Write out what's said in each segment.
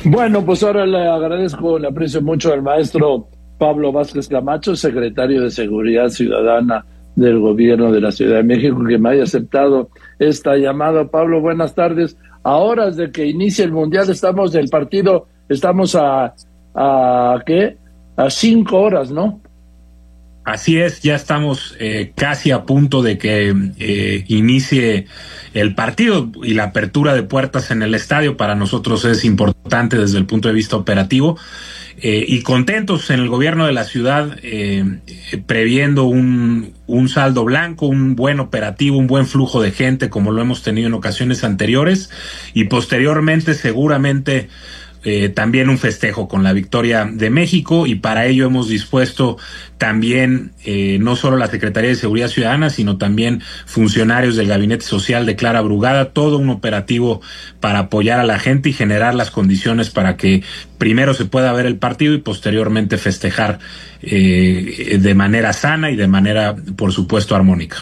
Bueno, pues ahora le agradezco, le aprecio mucho al maestro Pablo Vázquez Camacho, secretario de Seguridad Ciudadana del Gobierno de la Ciudad de México, que me haya aceptado esta llamada. Pablo, buenas tardes. A horas de que inicie el Mundial, estamos del partido, estamos a ¿qué? A 5 horas, ¿no? Así es, ya estamos casi a punto de que inicie el partido y la apertura de puertas en el estadio. Para nosotros es importante desde el punto de vista operativo y contentos en el gobierno de la ciudad, previendo un saldo blanco, un buen operativo, un buen flujo de gente como lo hemos tenido en ocasiones anteriores y posteriormente seguramente también un festejo con la victoria de México, y para ello hemos dispuesto también no solo la Secretaría de Seguridad Ciudadana, sino también funcionarios del Gabinete Social de Clara Brugada, todo un operativo para apoyar a la gente y generar las condiciones para que primero se pueda ver el partido y posteriormente festejar de manera sana y de manera, por supuesto, armónica.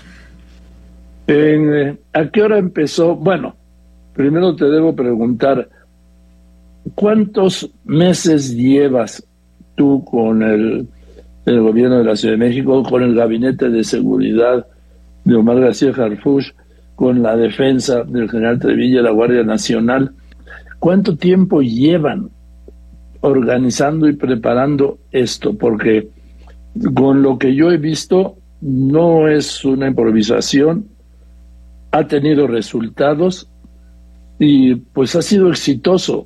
¿A qué hora empezó? Bueno, primero te debo preguntar, ¿cuántos meses llevas tú con el gobierno de la Ciudad de México, con el Gabinete de Seguridad de Omar García Harfuch, con la defensa del general Trevilla, la Guardia Nacional? ¿Cuánto tiempo llevan organizando y preparando esto? Porque con lo que yo he visto, no es una improvisación, ha tenido resultados y pues ha sido exitoso.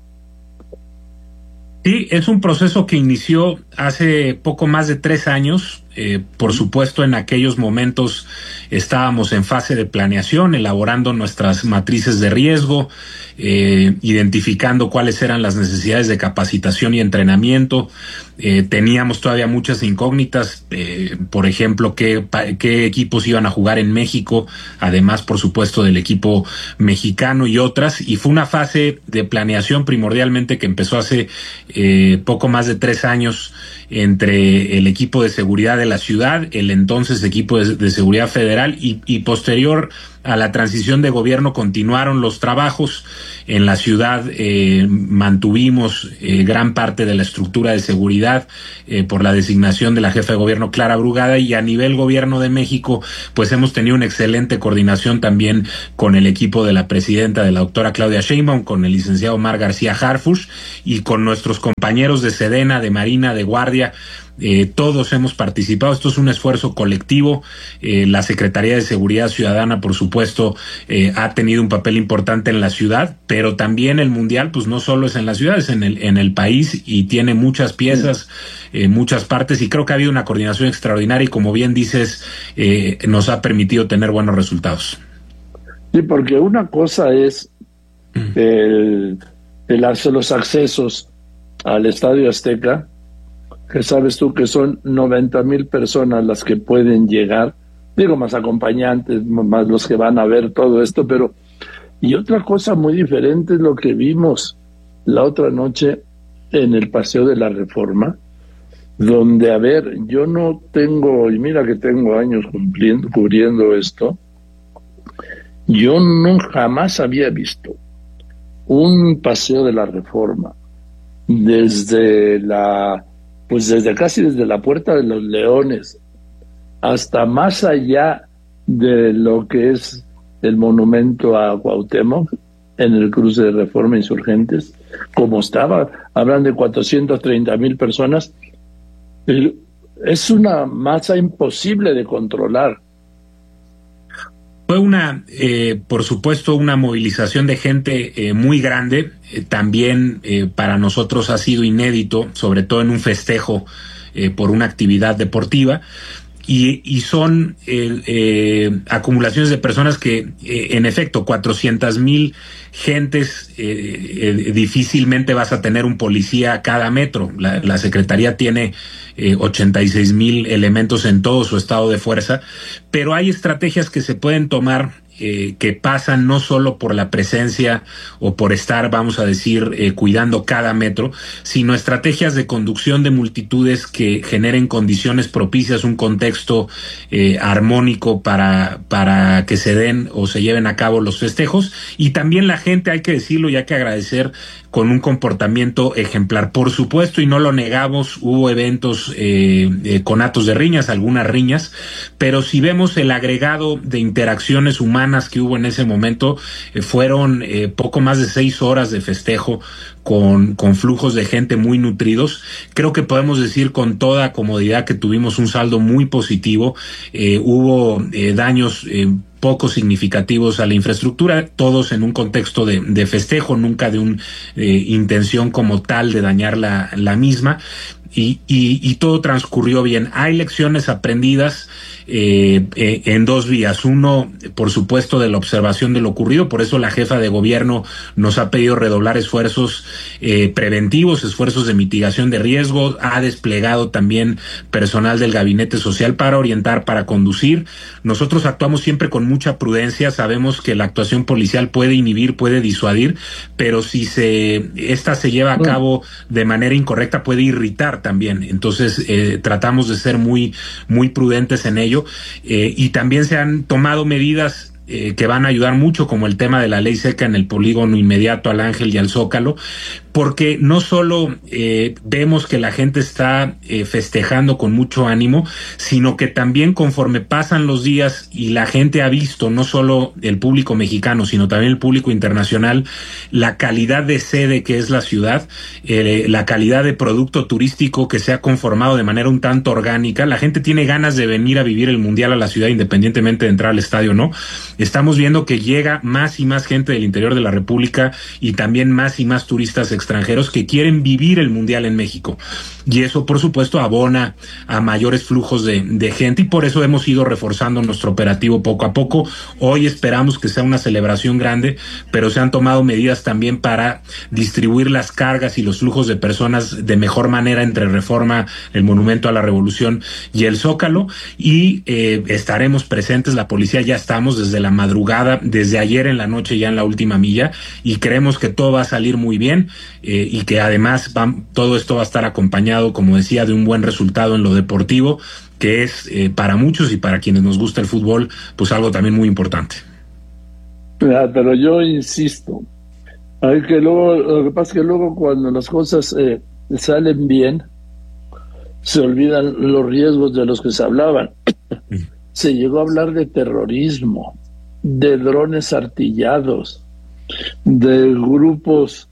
Sí, es un proceso que inició hace poco más de 3 años. Por supuesto, en aquellos momentos estábamos en fase de planeación, elaborando nuestras matrices de riesgo, identificando cuáles eran las necesidades de capacitación y entrenamiento. Teníamos todavía muchas incógnitas, por ejemplo, qué equipos iban a jugar en México, además, por supuesto, del equipo mexicano y otras, y fue una fase de planeación primordialmente que empezó hace poco más de 3 años entre el equipo de seguridad de la ciudad, el entonces equipo de seguridad federal y posterior a la transición de gobierno continuaron los trabajos. En la ciudad mantuvimos gran parte de la estructura de seguridad por la designación de la jefa de gobierno Clara Brugada, y a nivel gobierno de México pues hemos tenido una excelente coordinación también con el equipo de la presidenta, de la doctora Claudia Sheinbaum, con el licenciado Omar García Harfuch y con nuestros compañeros de Sedena, de Marina, de Guardia. Todos hemos participado. Esto es un esfuerzo colectivo. La Secretaría de Seguridad Ciudadana, por supuesto, ha tenido un papel importante en la ciudad, pero también el Mundial, pues no solo es en la ciudad, es en el país, y tiene muchas piezas, muchas partes, y creo que ha habido una coordinación extraordinaria y, como bien dices, nos ha permitido tener buenos resultados. Sí, porque una cosa es los accesos al Estadio Azteca, que sabes tú que son 90,000 personas las que pueden llegar, digo, más acompañantes, más los que van a ver todo esto, pero y otra cosa muy diferente es lo que vimos la otra noche en el Paseo de la Reforma, donde, a ver, yo no tengo, y mira que tengo años cubriendo esto, yo no jamás había visto un Paseo de la Reforma desde casi desde la Puerta de los Leones hasta más allá de lo que es el monumento a Cuauhtémoc, en el cruce de Reforma Insurgentes, como estaba, hablan de 430,000 personas. Es una masa imposible de controlar. Fue por supuesto, una movilización de gente muy grande. También para nosotros ha sido inédito, sobre todo en un festejo por una actividad deportiva. Y son acumulaciones de personas que, en efecto, 400,000 gentes, difícilmente vas a tener un policía a cada metro. La Secretaría tiene 86,000 elementos en todo su estado de fuerza, pero hay estrategias que se pueden tomar que pasan no solo por la presencia o por estar, vamos a decir, cuidando cada metro, sino estrategias de conducción de multitudes que generen condiciones propicias, un contexto armónico para que se den o se lleven a cabo los festejos. Y también la gente, hay que decirlo y hay que agradecer, con un comportamiento ejemplar. Por supuesto, y no lo negamos, hubo eventos con actos de riñas, algunas riñas, pero si vemos el agregado de interacciones humanas que hubo en ese momento, fueron poco más de 6 horas de festejo con flujos de gente muy nutridos. Creo que podemos decir con toda comodidad que tuvimos un saldo muy positivo. Hubo daños poco significativos a la infraestructura, todos en un contexto de festejo, nunca de una intención como tal de dañar la misma, y todo transcurrió bien. Hay lecciones aprendidas en 2 vías. Uno, por supuesto, de la observación de lo ocurrido, por eso la jefa de gobierno nos ha pedido redoblar esfuerzos preventivos, esfuerzos de mitigación de riesgos, ha desplegado también personal del Gabinete Social para orientar, para conducir. Nosotros actuamos siempre con mucha prudencia, sabemos que la actuación policial puede inhibir, puede disuadir, pero si esta se lleva a cabo de manera incorrecta puede irritar también. Entonces tratamos de ser muy prudentes en ello, y también se han tomado medidas que van a ayudar mucho, como el tema de la ley seca en el polígono inmediato al Ángel y al Zócalo, porque no solo vemos que la gente está festejando con mucho ánimo, sino que también conforme pasan los días y la gente ha visto, no solo el público mexicano, sino también el público internacional, la calidad de sede que es la ciudad, la calidad de producto turístico que se ha conformado de manera un tanto orgánica. La gente tiene ganas de venir a vivir el Mundial a la ciudad, independientemente de entrar al estadio o no. Estamos viendo que llega más y más gente del interior de la República y también más y más turistas extranjeros que quieren vivir el Mundial en México. Y eso, por supuesto, abona a mayores flujos de gente, y por eso hemos ido reforzando nuestro operativo poco a poco. Hoy esperamos que sea una celebración grande, pero se han tomado medidas también para distribuir las cargas y los flujos de personas de mejor manera entre Reforma, el Monumento a la Revolución y el Zócalo, y estaremos presentes. La policía ya estamos desde la madrugada, desde ayer en la noche ya en la última milla, y creemos que todo va a salir muy bien, y que además todo esto va a estar acompañado, como decía, de un buen resultado en lo deportivo, que es para muchos y para quienes nos gusta el fútbol, pues algo también muy importante. Pero yo insisto, lo que pasa es que luego cuando las cosas salen bien, se olvidan los riesgos de los que se hablaban. Se llegó a hablar de terrorismo, de drones artillados, de grupos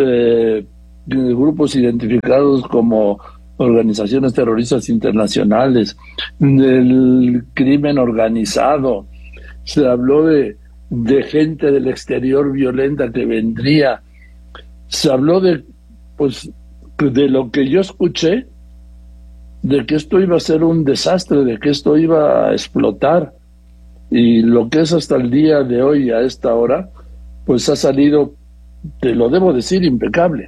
identificados como organizaciones terroristas internacionales, del crimen organizado. Se habló de gente del exterior violenta que vendría. Se habló de lo que yo escuché, de que esto iba a ser un desastre, de que esto iba a explotar. Y lo que es hasta el día de hoy, a esta hora, pues ha salido, te lo debo decir, impecable.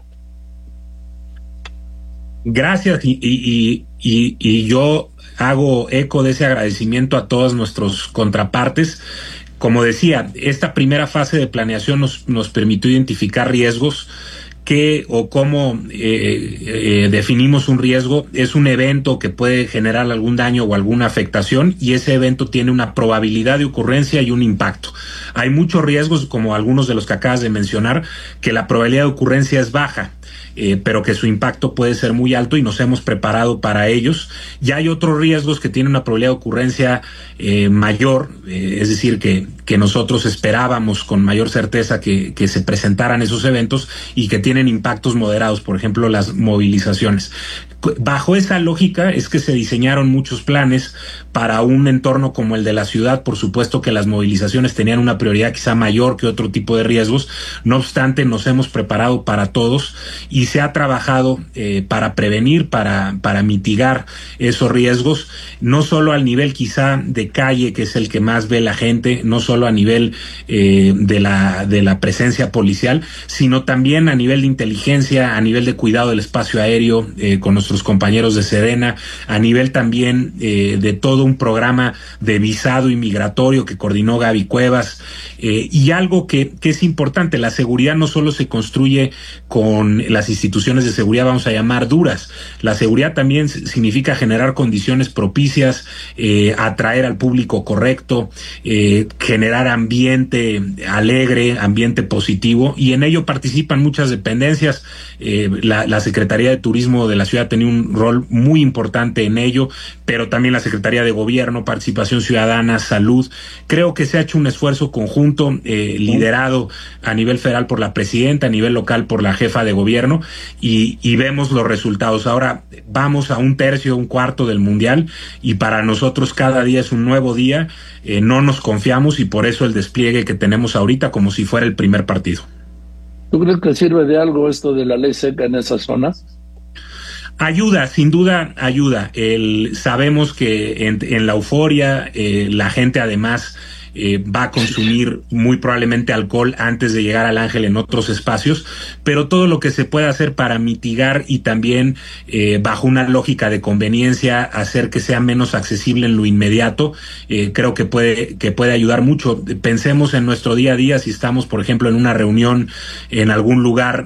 Gracias, y yo hago eco de ese agradecimiento a todos nuestros contrapartes. Como decía, esta primera fase de planeación nos permitió identificar riesgos. ¿Qué o cómo definimos un riesgo? Es un evento que puede generar algún daño o alguna afectación, y ese evento tiene una probabilidad de ocurrencia y un impacto. Hay muchos riesgos, como algunos de los que acabas de mencionar, que la probabilidad de ocurrencia es baja, pero que su impacto puede ser muy alto, y nos hemos preparado para ellos. Ya hay otros riesgos que tienen una probabilidad de ocurrencia mayor, es decir, que nosotros esperábamos con mayor certeza que se presentaran esos eventos, y que tienen impactos moderados, por ejemplo, las movilizaciones. Bajo esa lógica es que se diseñaron muchos planes para un entorno como el de la ciudad. Por supuesto que las movilizaciones tenían una prioridad quizá mayor que otro tipo de riesgos. No obstante, nos hemos preparado para todos, y se ha trabajado para prevenir, para mitigar esos riesgos, no solo al nivel quizá de calle, que es el que más ve la gente, no solo a nivel de la presencia policial, sino también a nivel de inteligencia, a nivel de cuidado del espacio aéreo, con nuestros compañeros de Sedena, a nivel también de todo un programa de visado y migratorio que coordinó Gaby Cuevas, y algo que es importante, la seguridad no solo se construye con las instituciones de seguridad, vamos a llamar duras, la seguridad también significa generar condiciones propicias, atraer al público correcto, generar ambiente alegre, ambiente positivo, y en ello participan muchas dependencias. La Secretaría de Turismo de la ciudad tenía un rol muy importante en ello, pero también la Secretaría de Gobierno, Participación Ciudadana, Salud. Creo que se ha hecho un esfuerzo conjunto, liderado a nivel federal por la presidenta, a nivel local por la jefa de gobierno, y vemos los resultados. Ahora vamos a un tercio, un cuarto del Mundial, y para nosotros cada día es un nuevo día. No nos confiamos, y por eso el despliegue que tenemos ahorita como si fuera el primer partido. ¿Tú crees que sirve de algo esto de la ley seca en esas zonas? Ayuda, sin duda ayuda. Sabemos que en la euforia la gente además va a consumir muy probablemente alcohol antes de llegar al Ángel en otros espacios, pero todo lo que se puede hacer para mitigar y también bajo una lógica de conveniencia hacer que sea menos accesible en lo inmediato, creo que puede ayudar mucho. Pensemos en nuestro día a día. Si estamos, por ejemplo, en una reunión en algún lugar,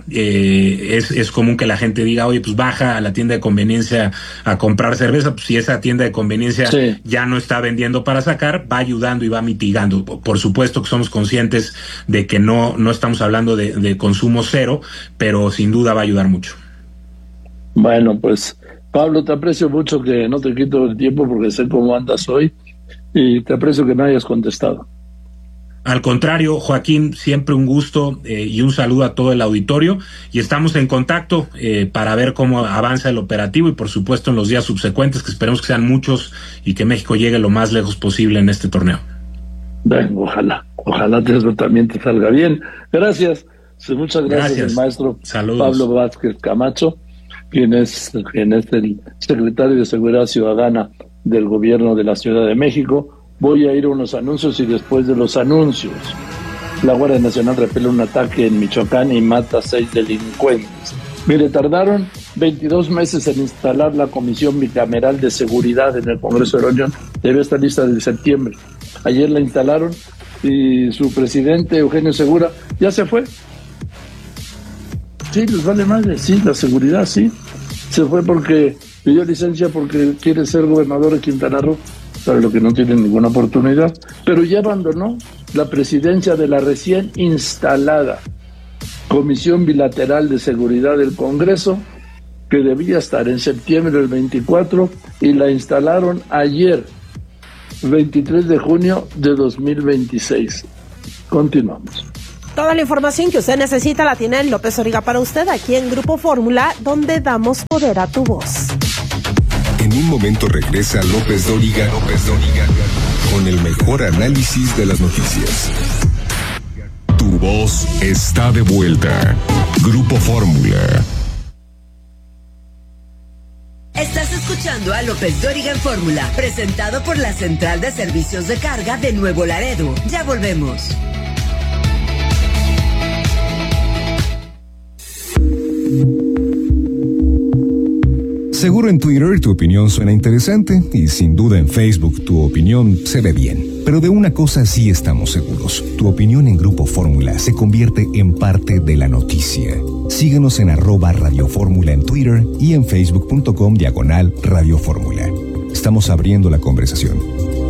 es común que la gente diga, oye, pues baja a la tienda de conveniencia a comprar cerveza. Pues si esa tienda de conveniencia ya no está vendiendo para sacar, va ayudando y va mitigando. Por supuesto que somos conscientes de que no estamos hablando de consumo cero, pero sin duda va a ayudar mucho. Bueno, pues Pablo, te aprecio mucho, que no te quito el tiempo porque sé cómo andas hoy, y te aprecio que me hayas contestado. Al contrario, Joaquín, siempre un gusto, y un saludo a todo el auditorio, y estamos en contacto para ver cómo avanza el operativo, y por supuesto en los días subsecuentes, que esperemos que sean muchos y que México llegue lo más lejos posible en este torneo. Bueno, ojalá eso también te salga bien. Gracias, muchas gracias. El maestro Saludos. Pablo Vázquez Camacho, quien es el secretario de Seguridad Ciudadana del Gobierno de la Ciudad de México. Voy a ir a unos anuncios, y después de los anuncios, la Guardia Nacional repele un ataque en Michoacán y mata a 6 delincuentes. Mire, tardaron 22 meses en instalar la Comisión Bicameral de Seguridad en el Congreso de la Unión. Debe estar lista desde septiembre. Ayer la instalaron y su presidente, Eugenio Segura, ya se fue. Sí, les vale madre, sí, la seguridad, sí. Se fue porque pidió licencia porque quiere ser gobernador de Quintana Roo, para lo que no tiene ninguna oportunidad. Pero ya abandonó la presidencia de la recién instalada Comisión Bilateral de Seguridad del Congreso, que debía estar en septiembre del 24, y la instalaron ayer, 23 de junio de 2026. Continuamos. Toda la información que usted necesita la tiene López Dóriga para usted aquí en Grupo Fórmula, donde damos poder a tu voz. En un momento regresa López Dóriga con el mejor análisis de las noticias. Tu voz está de vuelta. Grupo Fórmula. Estás escuchando a López Dóriga en Fórmula, presentado por la Central de Servicios de Carga de Nuevo Laredo. Ya volvemos. Seguro en Twitter tu opinión suena interesante, y sin duda en Facebook tu opinión se ve bien. Pero de una cosa sí estamos seguros: tu opinión en Grupo Fórmula se convierte en parte de la noticia. Síguenos en @Radio Fórmula en Twitter y en facebook.com/Radio Fórmula. Estamos abriendo la conversación.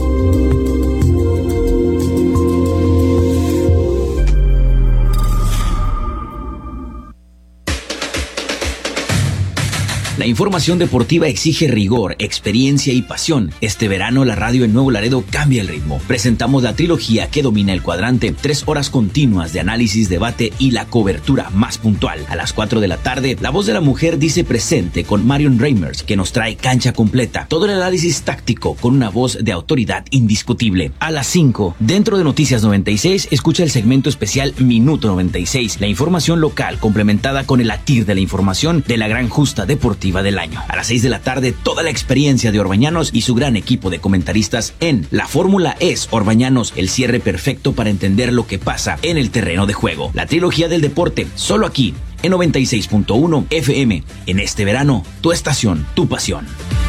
La información deportiva exige rigor, experiencia y pasión. Este verano la radio en Nuevo Laredo cambia el ritmo. Presentamos la trilogía que domina el cuadrante, 3 horas continuas de análisis, debate y la cobertura más puntual. A las 4 de la tarde, La Voz de la Mujer dice presente con Marion Reimers, que nos trae cancha completa. Todo el análisis táctico con una voz de autoridad indiscutible. A las 5, dentro de Noticias 96, escucha el segmento especial Minuto 96, la información local complementada con el latir de la información de la gran justa deportiva del año. A las 6 de la tarde, toda la experiencia de Orbañanos y su gran equipo de comentaristas en La Fórmula es Orbañanos, el cierre perfecto para entender lo que pasa en el terreno de juego. La trilogía del deporte, solo aquí en 96.1 FM. En este verano, tu estación, tu pasión.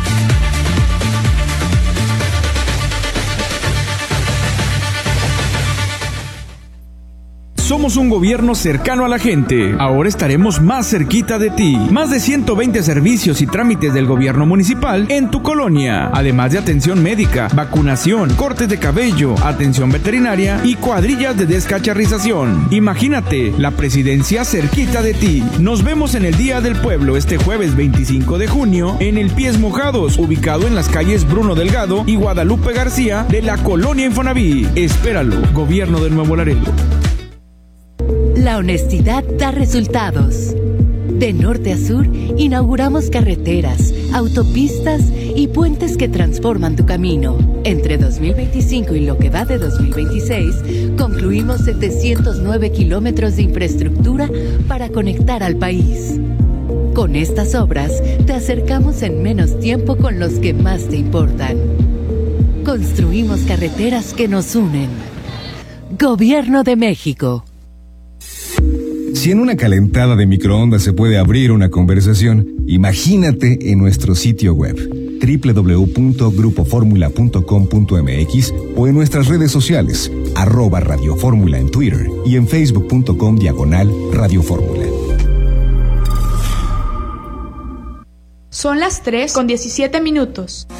Somos un gobierno cercano a la gente. Ahora estaremos más cerquita de ti. Más de 120 servicios y trámites del gobierno municipal en tu colonia. Además de atención médica, vacunación, cortes de cabello, atención veterinaria y cuadrillas de descacharrización. Imagínate, la presidencia cerquita de ti. Nos vemos en el Día del Pueblo este jueves 25 de junio en el Pies Mojados, ubicado en las calles Bruno Delgado y Guadalupe García de la colonia Infonaví. Espéralo, Gobierno de Nuevo Laredo. La honestidad da resultados. De norte a sur, inauguramos carreteras, autopistas y puentes que transforman tu camino. Entre 2025 y lo que va de 2026, concluimos 709 kilómetros de infraestructura para conectar al país. Con estas obras, te acercamos en menos tiempo con los que más te importan. Construimos carreteras que nos unen. Gobierno de México. Si en una calentada de microondas se puede abrir una conversación, imagínate en nuestro sitio web www.grupoformula.com.mx o en nuestras redes sociales @Radio Fórmula en Twitter y en facebook.com/Radio Fórmula. Son las 3:17.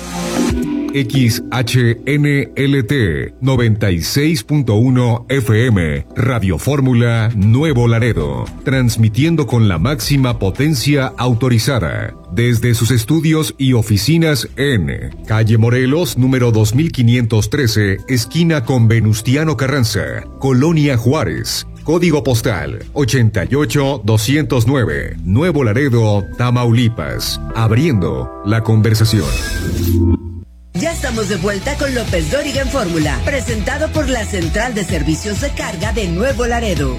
XHNLT 96.1 FM, Radio Fórmula Nuevo Laredo, transmitiendo con la máxima potencia autorizada, desde sus estudios y oficinas en Calle Morelos, número 2513, esquina con Venustiano Carranza, Colonia Juárez. Código postal 88209, Nuevo Laredo, Tamaulipas. Abriendo la conversación. Ya estamos de vuelta con López Dóriga en Fórmula, presentado por la Central de Servicios de Carga de Nuevo Laredo.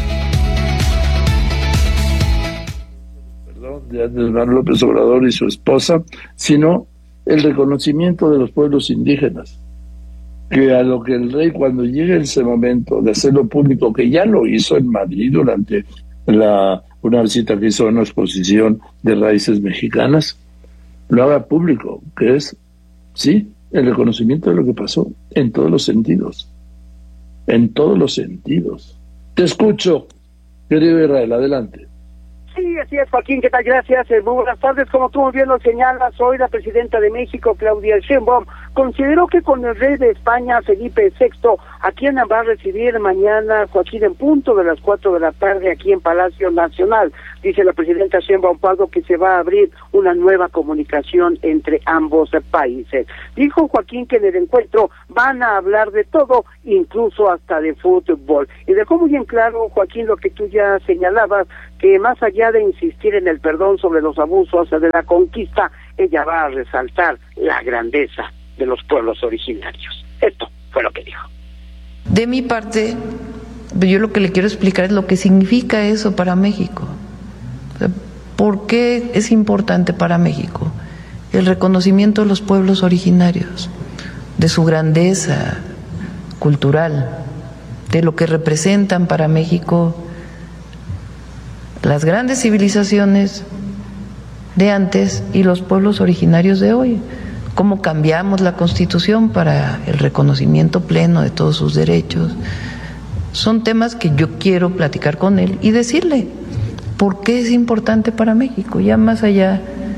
Perdón, de Andrés Manuel López Obrador y su esposa, sino el reconocimiento de los pueblos indígenas. Que a lo que el rey, cuando llegue ese momento de hacerlo público, que ya lo hizo en Madrid durante una visita que hizo en una exposición de raíces mexicanas, lo haga público, que es sí, el reconocimiento de lo que pasó en todos los sentidos. En todos los sentidos. Te escucho, querido Israel, adelante. Sí, así es, Joaquín, ¿qué tal? Gracias. Muy buenas tardes. Como tú muy bien lo señalas, hoy la presidenta de México, Claudia Sheinbaum, consideró que con el rey de España, Felipe VI, a quien va a recibir mañana, Joaquín, en punto de las 4 de la tarde aquí en Palacio Nacional. Dice la presidenta Sheinbaum, Pablo, que se va a abrir una nueva comunicación entre ambos países. Dijo Joaquín que en el encuentro van a hablar de todo, incluso hasta de fútbol. Y dejó muy en claro, Joaquín, lo que tú ya señalabas, que más allá de insistir en el perdón sobre los abusos de la conquista, ella va a resaltar la grandeza de los pueblos originarios. Esto fue lo que dijo. De mi parte, yo lo que le quiero explicar es lo que significa eso para México. O sea, ¿por qué es importante para México el reconocimiento de los pueblos originarios, de su grandeza cultural, de lo que representan para México las grandes civilizaciones de antes y los pueblos originarios de hoy? Cómo cambiamos la Constitución para el reconocimiento pleno de todos sus derechos. Son temas que yo quiero platicar con él y decirle por qué es importante para México, ya más allá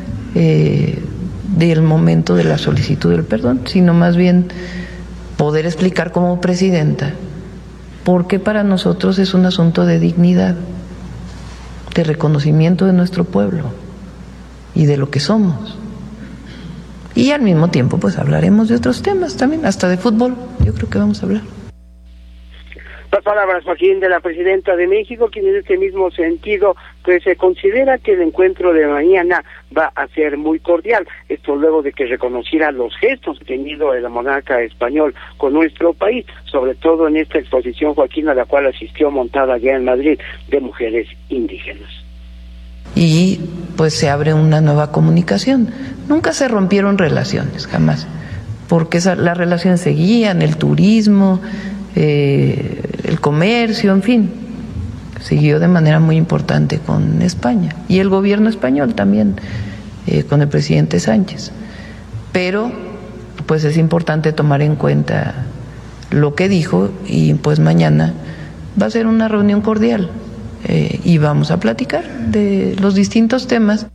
del momento de la solicitud del perdón, sino más bien poder explicar como presidenta por qué para nosotros es un asunto de dignidad, de reconocimiento de nuestro pueblo y de lo que somos. Y al mismo tiempo pues hablaremos de otros temas también, hasta de fútbol, yo creo que vamos a hablar. Las palabras, Joaquín, de la presidenta de México, quien en este mismo sentido pues se considera que el encuentro de mañana va a ser muy cordial. Esto luego de que reconociera los gestos que ha tenido el monarca español con nuestro país, sobre todo en esta exposición, Joaquín, a la cual asistió montada allá en Madrid, de mujeres indígenas. Y pues se abre una nueva comunicación. Nunca se rompieron relaciones, jamás, porque las relaciones seguían, el turismo, el comercio, en fin, siguió de manera muy importante con España y el gobierno español también, con el presidente Sánchez. Pero pues es importante tomar en cuenta lo que dijo y pues mañana va a ser una reunión cordial y vamos a platicar de los distintos temas.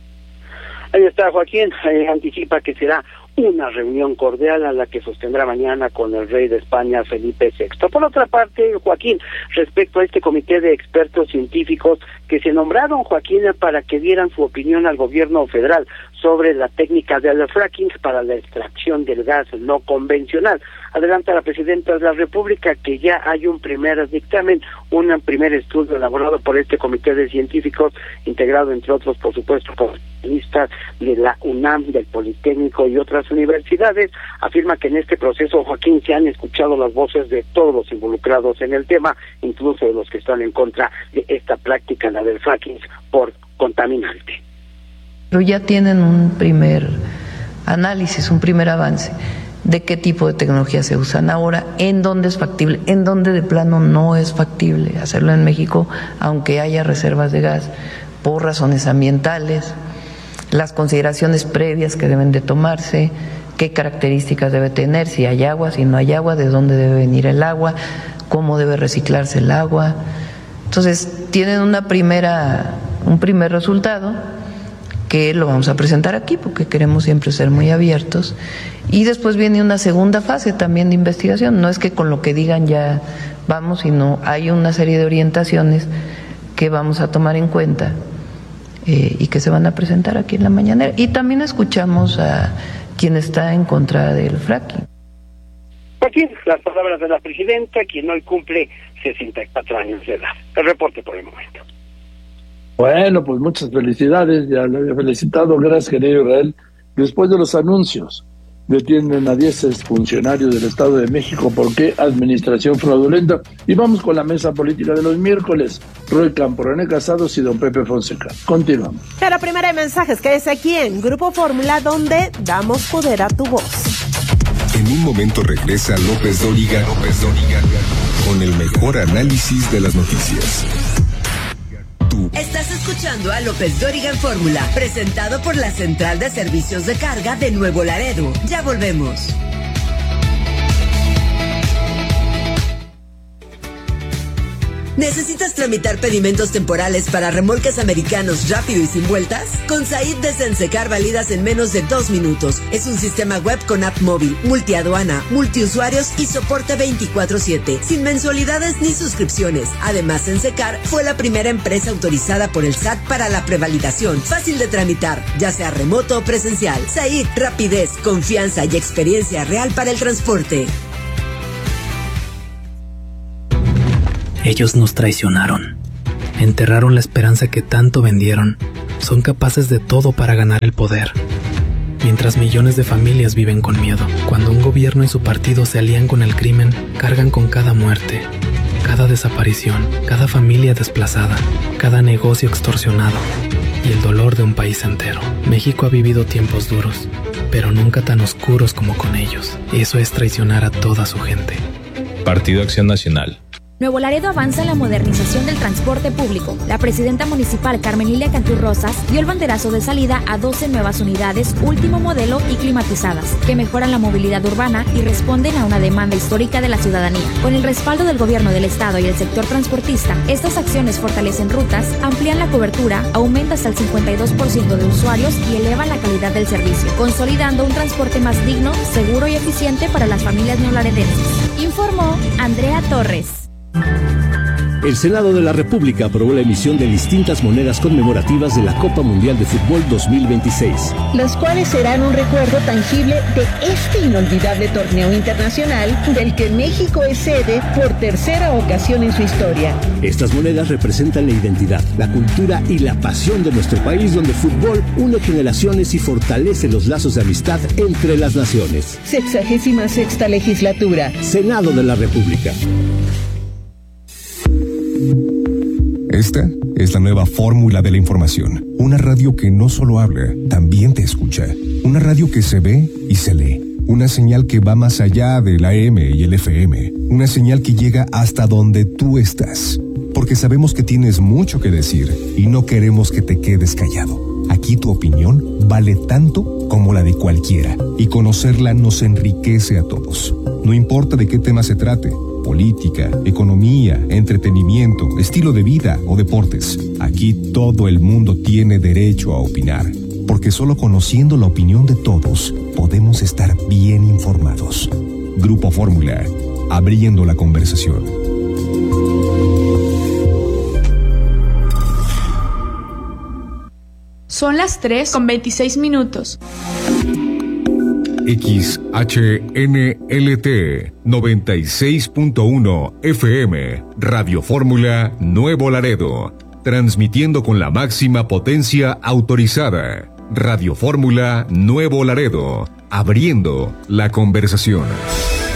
Ahí está Joaquín, anticipa que será una reunión cordial a la que sostendrá mañana con el rey de España, Felipe VI. Por otra parte, Joaquín, respecto a este comité de expertos científicos que se nombraron, Joaquín, para que dieran su opinión al gobierno federal sobre la técnica del fracking para la extracción del gas no convencional. Adelanta la presidenta de la República que ya hay un primer dictamen, un primer estudio elaborado por este comité de científicos, integrado entre otros, por supuesto, por especialistas de la UNAM, del Politécnico y otras universidades. Afirma que en este proceso, Joaquín, se han escuchado las voces de todos los involucrados en el tema, incluso de los que están en contra de esta práctica, la del fracking, por contaminante. Pero ya tienen un primer análisis, un primer avance de qué tipo de tecnología se usan ahora, en dónde es factible, en dónde de plano no es factible hacerlo en México, aunque haya reservas de gas, por razones ambientales, las consideraciones previas que deben de tomarse, qué características debe tener, si hay agua, si no hay agua, de dónde debe venir el agua, cómo debe reciclarse el agua. Entonces, tienen un primer resultado que lo vamos a presentar aquí porque queremos siempre ser muy abiertos, y después viene una segunda fase también de investigación. No es que con lo que digan ya vamos, sino hay una serie de orientaciones que vamos a tomar en cuenta y que se van a presentar aquí en la mañanera. Y también escuchamos a quien está en contra del fracking. Aquí las palabras de la presidenta, quien hoy cumple 64 años de edad. El reporte por el momento. Bueno, pues muchas felicidades, ya lo había felicitado, gracias querido Israel. Después de los anuncios, detienen a 10 funcionarios del Estado de México por qué administración fraudulenta. Y vamos con la mesa política de los miércoles. Roy Campo, René Casados y don Pepe Fonseca. Continuamos. Pero primero hay mensajes que es aquí en Grupo Fórmula, donde damos poder a tu voz. En un momento regresa López Dóriga con el mejor análisis de las noticias. Estás escuchando a López Dóriga en Fórmula, presentado por la Central de Servicios de Carga de Nuevo Laredo. Ya volvemos. ¿Necesitas tramitar pedimentos temporales para remolques americanos rápido y sin vueltas? Con Said de Sensecar validas en menos de 2 minutos. Es un sistema web con app móvil, multiaduana, multiusuarios y soporte 24/7, sin mensualidades ni suscripciones. Además, Sensecar fue la primera empresa autorizada por el SAT para la prevalidación. Fácil de tramitar, ya sea remoto o presencial. Said, rapidez, confianza y experiencia real para el transporte. Ellos nos traicionaron, enterraron la esperanza que tanto vendieron, son capaces de todo para ganar el poder. Mientras millones de familias viven con miedo, cuando un gobierno y su partido se alían con el crimen, cargan con cada muerte, cada desaparición, cada familia desplazada, cada negocio extorsionado y el dolor de un país entero. México ha vivido tiempos duros, pero nunca tan oscuros como con ellos. Eso es traicionar a toda su gente. Partido Acción Nacional. Nuevo Laredo avanza en la modernización del transporte público. La presidenta municipal Carmen Lilia Cantú Rosas dio el banderazo de salida a 12 nuevas unidades último modelo y climatizadas, que mejoran la movilidad urbana y responden a una demanda histórica de la ciudadanía. Con el respaldo del gobierno del estado y el sector transportista, estas acciones fortalecen rutas, amplían la cobertura, aumentan hasta el 52% de usuarios y elevan la calidad del servicio, consolidando un transporte más digno, seguro y eficiente para las familias neolaredenses. Informó Andrea Torres. El Senado de la República aprobó la emisión de distintas monedas conmemorativas de la Copa Mundial de Fútbol 2026. Las cuales serán un recuerdo tangible de este inolvidable torneo internacional del que México es sede por tercera ocasión en su historia. Estas monedas representan la identidad, la cultura y la pasión de nuestro país, donde el fútbol une generaciones y fortalece los lazos de amistad entre las naciones. 66ª legislatura. Senado de la República. Esta es la nueva fórmula de la información. Una radio que no solo habla, también te escucha. Una radio que se ve y se lee. Una señal que va más allá del AM y el FM. Una señal que llega hasta donde tú estás. porque sabemos que tienes mucho que decir y no queremos que te quedes callado. Aquí tu opinión vale tanto como la de cualquiera, y conocerla nos enriquece a todos. No importa de qué tema se trate: política, economía, entretenimiento, estilo de vida o deportes. Aquí todo el mundo tiene derecho a opinar, porque solo conociendo la opinión de todos podemos estar bien informados. Grupo Fórmula, abriendo la conversación. Son las 3:26. XHNLT 96.1 FM, Radio Fórmula Nuevo Laredo, transmitiendo con la máxima potencia autorizada. Radio Fórmula Nuevo Laredo, abriendo la conversación.